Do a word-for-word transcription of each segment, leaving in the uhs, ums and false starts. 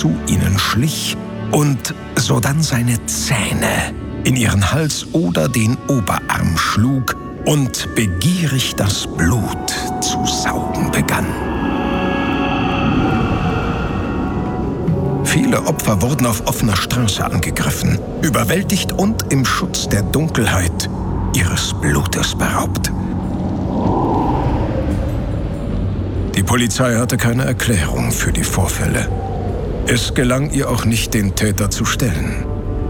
zu ihnen schlich und sodann seine Zähne in ihren Hals oder den Oberarm schlug und begierig das Blut zu saugen begann. Viele Opfer wurden auf offener Straße angegriffen, überwältigt und im Schutz der Dunkelheit ihres Blutes beraubt. Die Polizei hatte keine Erklärung für die Vorfälle. Es gelang ihr auch nicht, den Täter zu stellen.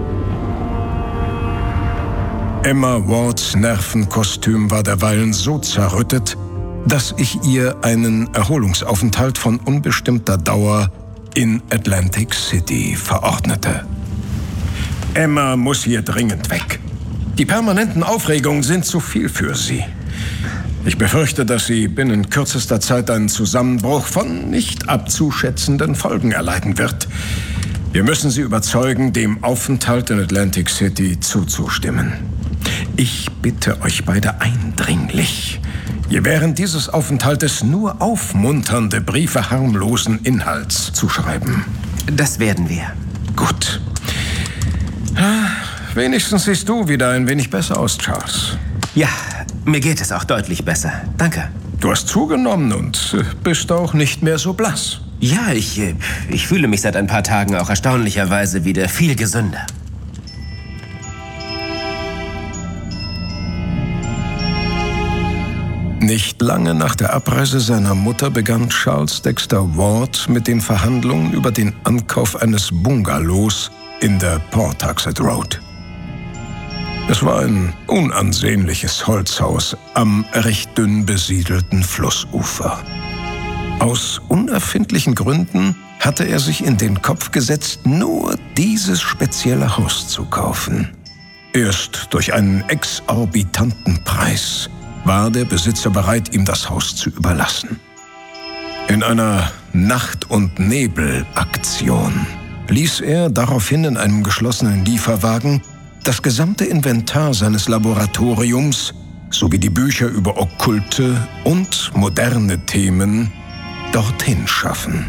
Emma Wards Nervenkostüm war derweilen so zerrüttet, dass ich ihr einen Erholungsaufenthalt von unbestimmter Dauer in Atlantic City verordnete. Emma muss hier dringend weg. Die permanenten Aufregungen sind zu viel für sie. Ich befürchte, dass sie binnen kürzester Zeit einen Zusammenbruch von nicht abzuschätzenden Folgen erleiden wird. Wir müssen sie überzeugen, dem Aufenthalt in Atlantic City zuzustimmen. Ich bitte euch beide eindringlich, ihr während dieses Aufenthaltes nur aufmunternde Briefe harmlosen Inhalts zu schreiben. Das werden wir. Gut. Wenigstens siehst du wieder ein wenig besser aus, Charles. Ja, mir geht es auch deutlich besser. Danke. Du hast zugenommen und bist auch nicht mehr so blass. Ja, ich, ich fühle mich seit ein paar Tagen auch erstaunlicherweise wieder viel gesünder. Nicht lange nach der Abreise seiner Mutter begann Charles Dexter Ward mit den Verhandlungen über den Ankauf eines Bungalows in der Pawtuxet Road. Es war ein unansehnliches Holzhaus am recht dünn besiedelten Flussufer. Aus unerfindlichen Gründen hatte er sich in den Kopf gesetzt, nur dieses spezielle Haus zu kaufen. Erst durch einen exorbitanten Preis war der Besitzer bereit, ihm das Haus zu überlassen. In einer Nacht- und Nebel-Aktion ließ er daraufhin in einem geschlossenen Lieferwagen das gesamte Inventar seines Laboratoriums sowie die Bücher über okkulte und moderne Themen dorthin schaffen.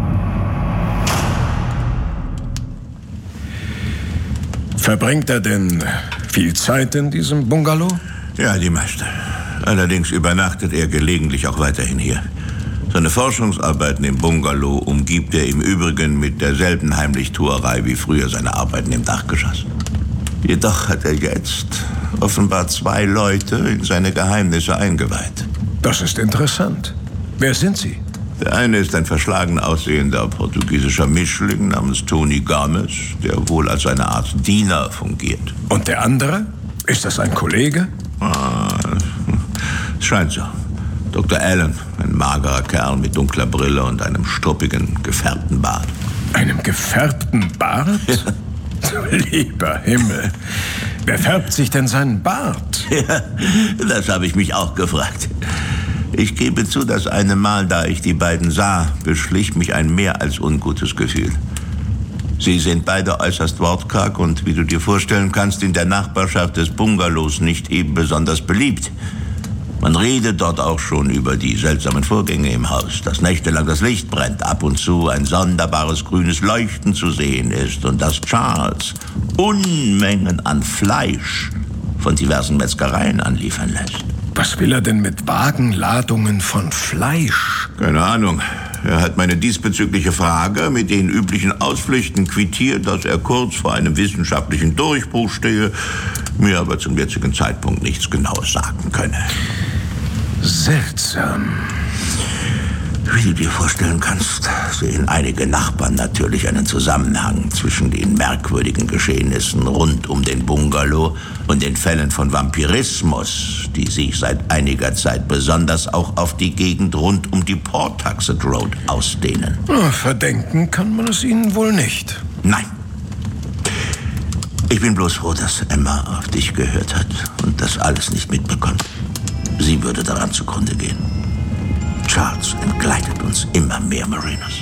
Verbringt er denn viel Zeit in diesem Bungalow? Ja, die meiste. Allerdings übernachtet er gelegentlich auch weiterhin hier. Seine Forschungsarbeiten im Bungalow umgibt er im Übrigen mit derselben Heimlichtuerei wie früher seine Arbeiten im Dachgeschoss. Jedoch hat er jetzt offenbar zwei Leute in seine Geheimnisse eingeweiht. Das ist interessant. Wer sind sie? Der eine ist ein verschlagen aussehender portugiesischer Mischling namens Tony Gomez, der wohl als eine Art Diener fungiert. Und der andere? Ist das ein Kollege? Ah, es scheint so. Doktor Allen, ein magerer Kerl mit dunkler Brille und einem struppigen, gefärbten Bart. Einem gefärbten Bart? Lieber Himmel, wer färbt sich denn seinen Bart? Ja, das habe ich mich auch gefragt. Ich gebe zu, das eine Mal, da ich die beiden sah, beschlich mich ein mehr als ungutes Gefühl. Sie sind beide äußerst wortkarg und, wie du dir vorstellen kannst, in der Nachbarschaft des Bungalows nicht eben besonders beliebt. Man redet dort auch schon über die seltsamen Vorgänge im Haus, dass nächtelang das Licht brennt, ab und zu ein sonderbares grünes Leuchten zu sehen ist und dass Charles Unmengen an Fleisch von diversen Metzgereien anliefern lässt. Was will er denn mit Wagenladungen von Fleisch? Keine Ahnung. Er hat meine diesbezügliche Frage mit den üblichen Ausflüchten quittiert, dass er kurz vor einem wissenschaftlichen Durchbruch stehe, mir aber zum jetzigen Zeitpunkt nichts Genaues sagen könne. Seltsam. Wie du dir vorstellen kannst, sehen einige Nachbarn natürlich einen Zusammenhang zwischen den merkwürdigen Geschehnissen rund um den Bungalow und den Fällen von Vampirismus, die sich seit einiger Zeit besonders auch auf die Gegend rund um die Pawtuxet Road ausdehnen. Oh, verdenken kann man es ihnen wohl nicht. Nein. Ich bin bloß froh, dass Emma auf dich gehört hat und das alles nicht mitbekommt. Sie würde daran zugrunde gehen. Charles entgleitet uns immer mehr, Marinus.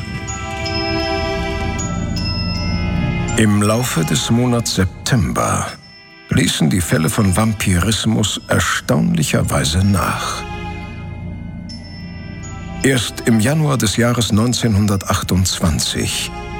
Im Laufe des Monats September ließen die Fälle von Vampirismus erstaunlicherweise nach. Erst im Januar des Jahres neunzehnhundertachtundzwanzig